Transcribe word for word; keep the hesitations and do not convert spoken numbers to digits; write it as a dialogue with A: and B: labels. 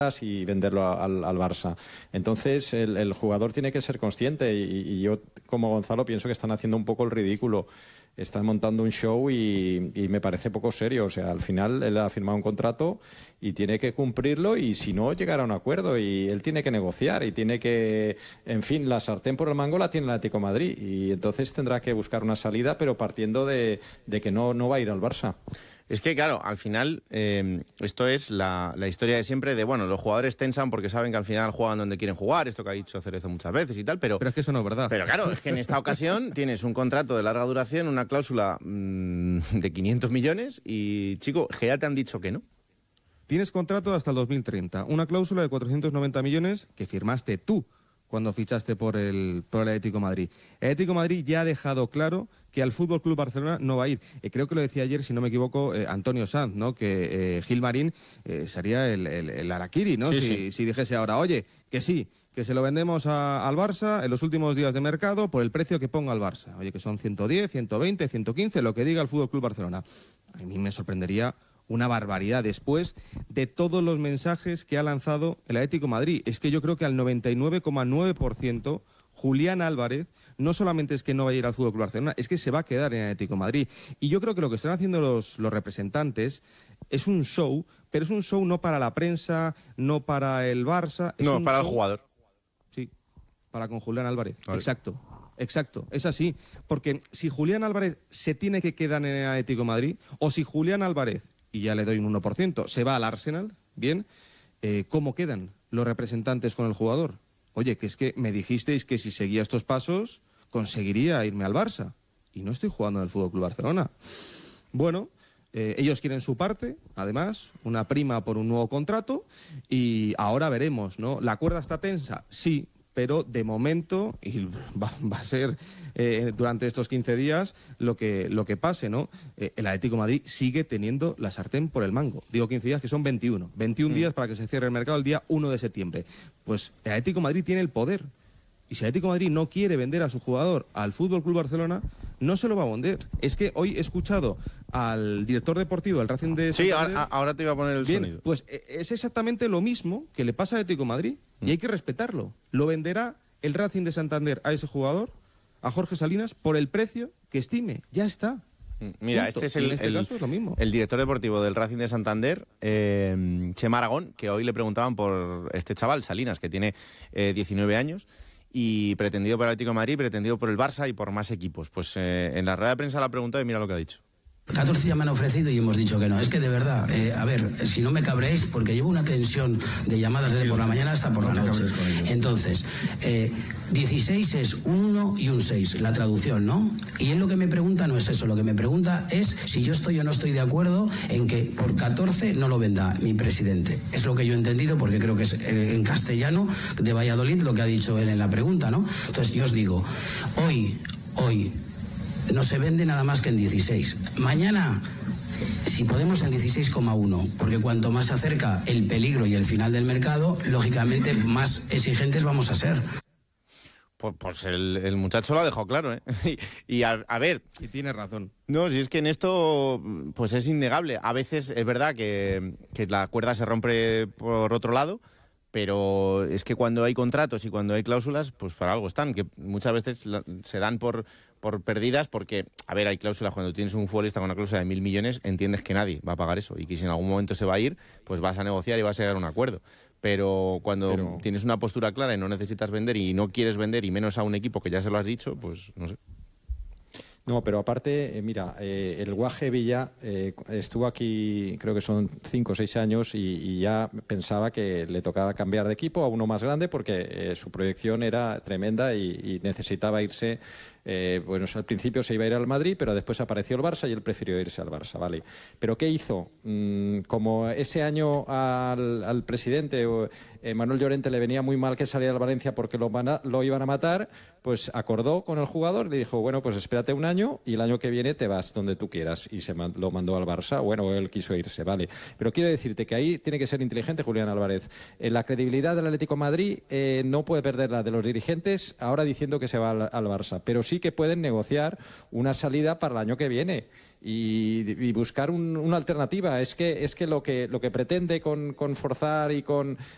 A: y venderlo al, al Barça. Entonces el, el jugador tiene que ser consciente y, y yo como Gonzalo pienso que están haciendo un poco el ridículo. Están montando un show y, y me parece poco serio. O sea, al final él ha firmado un contrato y tiene que cumplirlo y si no, llegar a un acuerdo y él tiene que negociar y tiene que, en fin, la sartén por el mango la tiene el Atlético de Madrid y entonces tendrá que buscar una salida, pero partiendo de, de que no, no va a ir al Barça.
B: Es que, claro, al final, eh, esto es la, la historia de siempre de, bueno, los jugadores tensan porque saben que al final juegan donde quieren jugar, esto que ha dicho Cerezo muchas veces y tal, pero...
C: Pero es que eso no es verdad.
B: Pero claro, es que en esta ocasión tienes un contrato de larga duración, una cláusula mmm, de quinientos millones y, chico, que ya te han dicho que no.
C: Tienes contrato hasta el dos mil treinta, una cláusula de cuatrocientos noventa millones que firmaste tú cuando fichaste por el, por el Atlético de Madrid. El Atlético de Madrid ya ha dejado claro que al Fútbol Club Barcelona no va a ir. Eh, creo que lo decía ayer, si no me equivoco, eh, Antonio Sanz, ¿no? Que eh, Gil Marín eh, sería el, el, el harakiri, ¿no?
B: Sí,
C: si,
B: sí.
C: si dijese ahora, oye, que sí, que se lo vendemos a, al Barça en los últimos días de mercado por el precio que ponga el Barça. Oye, que son ciento diez, ciento veinte, ciento quince, lo que diga el Fútbol Club Barcelona. A mí me sorprendería una barbaridad después de todos los mensajes que ha lanzado el Atlético de Madrid. Es que yo creo que al noventa y nueve coma nueve por ciento Julián Álvarez no solamente es que no va a ir al Fútbol Club Barcelona, es que se va a quedar en el Atlético de Madrid. Y yo creo que lo que están haciendo los, los representantes es un show, pero es un show no para la prensa, no para el Barça. Es
B: no,
C: un
B: para
C: show,
B: el jugador.
C: Sí, para con Julián Álvarez.
B: Vale.
C: Exacto, exacto, es así. Porque si Julián Álvarez se tiene que quedar en el Atlético de Madrid, o si Julián Álvarez, y ya le doy un uno por ciento, se va al Arsenal, bien, eh, ¿cómo quedan los representantes con el jugador? Oye, que es que me dijisteis que si seguía estos pasos conseguiría irme al Barça. Y no estoy jugando en el Fútbol Club Barcelona. Bueno, eh, ellos quieren su parte, además, una prima por un nuevo contrato, y ahora veremos, ¿no? ¿La cuerda está tensa? Sí, pero de momento, y va, va a ser eh, durante estos quince días lo que, lo que pase, ¿no? Eh, el Atlético de Madrid sigue teniendo la sartén por el mango. Digo quince días, que son veintiuno. veintiún mm. días para que se cierre el mercado el día uno de septiembre. Pues el Atlético de Madrid tiene el poder. Y si el Atlético de Madrid no quiere vender a su jugador al Fútbol Club Barcelona, no se lo va a vender. Es que hoy he escuchado al director deportivo del Racing de
B: Sí,
C: Santander.
B: ahora, ahora te iba a poner el
C: Bien,
B: sonido.
C: pues es exactamente lo mismo que le pasa al Atlético de Madrid. Mm. Y hay que respetarlo. Lo venderá el Racing de Santander a ese jugador, a Jorge Salinas, por el precio que estime. Ya está.
B: Mira,
C: Punto.
B: este es el,
C: en este
B: el,
C: caso es lo mismo.
B: el director deportivo del Racing de Santander, eh, Chema Aragón, que hoy le preguntaban por este chaval, Salinas, que tiene eh, diecinueve años, y pretendido por el Atlético de Madrid, pretendido por el Barça y por más equipos. Pues eh, en la rueda de prensa la ha preguntado y mira lo que ha dicho.
D: catorce ya me han ofrecido y hemos dicho que no. Es que de verdad, eh, a ver, si no me cabréis, porque llevo una tensión de llamadas desde por la mañana hasta por la noche. Entonces, eh, dieciséis es un uno y un seis, la traducción, ¿no? Y él lo que me pregunta no es eso, lo que me pregunta es si yo estoy o no estoy de acuerdo en que por catorce no lo venda mi presidente. Es lo que yo he entendido, porque creo que es en castellano de Valladolid lo que ha dicho él en la pregunta, ¿no? Entonces yo os digo, hoy, hoy, no se vende nada más que en dieciséis. Mañana, si podemos, en dieciséis coma uno, porque cuanto más se acerca el peligro y el final del mercado, lógicamente más exigentes vamos a ser.
B: Pues, pues el, el muchacho lo ha dejado claro, ¿eh? Y, y a, a ver...
C: Y tiene razón.
B: No, si es que en esto pues es innegable. A veces es verdad que, que la cuerda se rompe por otro lado, pero es que cuando hay contratos y cuando hay cláusulas, pues para algo están, que muchas veces se dan por, por perdidas porque, a ver, hay cláusulas, cuando tienes un futbolista con una cláusula de mil millones, entiendes que nadie va a pagar eso y que si en algún momento se va a ir, pues vas a negociar y vas a llegar a un acuerdo. Pero cuando pero... tienes una postura clara y no necesitas vender y no quieres vender, y menos a un equipo que ya se lo has dicho, pues no sé.
A: No, pero aparte, eh, mira, eh, el Guaje Villa eh, estuvo aquí, creo que son cinco o seis años, y, y ya pensaba que le tocaba cambiar de equipo a uno más grande porque eh, su proyección era tremenda y, y necesitaba irse. Eh, bueno, al principio se iba a ir al Madrid, pero después apareció el Barça y él prefirió irse al Barça, ¿vale? ¿Pero qué hizo? Mm, como ese año al, al presidente eh, Manuel Llorente le venía muy mal que saliera al Valencia porque lo, van a, lo iban a matar, pues acordó con el jugador, le dijo, bueno, pues espérate un año y el año que viene te vas donde tú quieras, y se man, lo mandó al Barça. Bueno, él quiso irse, ¿vale? Pero quiero decirte que ahí tiene que ser inteligente Julián Álvarez. Eh, la credibilidad del Atlético de Madrid eh, no puede perderla de los dirigentes ahora diciendo que se va al, al Barça, pero sí que pueden negociar una salida para el año que viene y, y buscar un, una alternativa. Es que es que lo que lo que pretende con, con forzar y con